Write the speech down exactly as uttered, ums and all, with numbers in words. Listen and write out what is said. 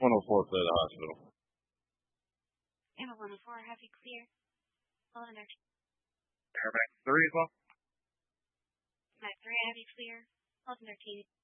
one oh four for the hospital. Amber one oh four, have you clear? Hold on, actually. Airback three as well. Mac three, have you clear? Hold on,